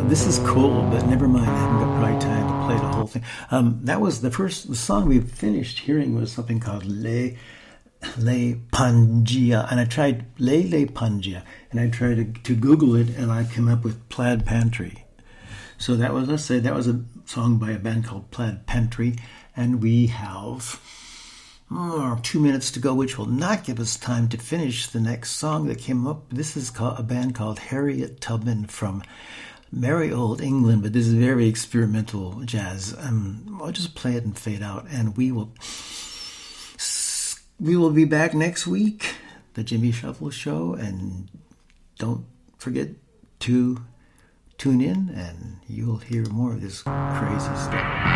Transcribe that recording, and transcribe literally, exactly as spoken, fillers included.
This is cool, but never mind. I haven't got probably time to play the whole thing. Um, that was the first the song we finished hearing was something called Le Le Pangia, and I tried Le Le Pangia, and I tried to, to Google it, and I came up with Plaid Pantry. So that was, let's say, that was a song by a band called Plaid Pantry, and we have oh, two minutes to go, which will not give us time to finish the next song that came up. This is called, a band called Harriet Tubman from merry old England, but this is very experimental jazz. Um, I'll just play it and fade out, and we will we will be back next week, the Jimmy Shuffle Show, and don't forget to tune in, and you'll hear more of this crazy stuff.